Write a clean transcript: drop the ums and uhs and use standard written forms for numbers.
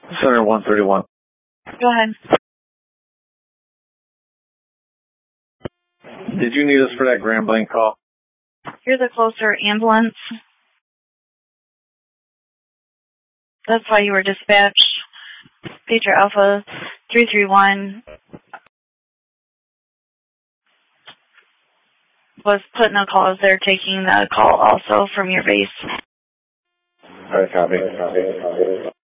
Center 131. Go ahead. Did you need us for that Grand Blanc call? You're the closer ambulance. That's why you were dispatched. Patriot Alpha 331 was put in a call as they're taking the call also from your base. All right, copy.